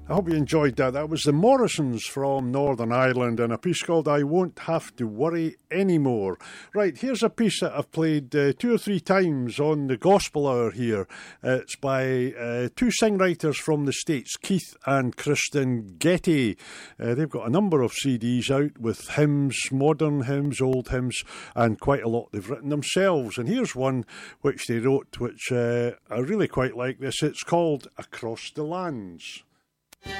I hope you enjoyed that. That was the Morrisons from Northern Ireland and a piece called I Won't Have to Worry Anymore. Right, here's a piece that I've played 2 or 3 times on the Gospel Hour here. It's by 2 songwriters from the States, Keith and Kristen Getty. They've got a number of CDs out with hymns, modern hymns, old hymns, and quite a lot they've written themselves. And here's one which they wrote, which I really quite like this. It's called Across the Lands.